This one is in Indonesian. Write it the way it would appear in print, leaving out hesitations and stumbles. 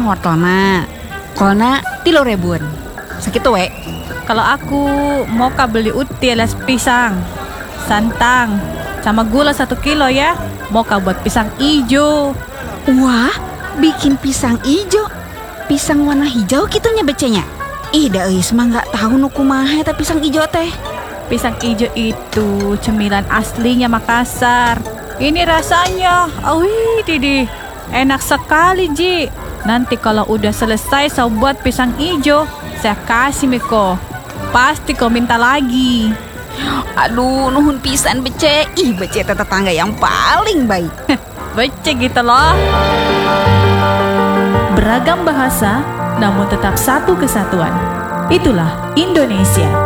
wortelna. Kolna 3.000-an. Sakitu we. Kalau aku mau beli uti alas pisang, santang, sama gula 1 kilo ya. Mau buat pisang ijo. Wah, bikin pisang ijo. Pisang warna hijau kitunya becenya. Ih, da eus mah enggak tahu nu kumaha eta pisang ijo teh. Pisang ijo itu cemilan aslinya Makassar. Ini rasanya, wih Didi, enak sekali Ji. Nanti kalau udah selesai saya buat pisang ijo, saya kasih Miko. Pasti kau minta lagi. Aduh, nuhun pisan Bece. Ih, Bece teh tetangga yang paling baik. Bece gitu loh. Beragam bahasa, namun tetap satu kesatuan. Itulah Indonesia.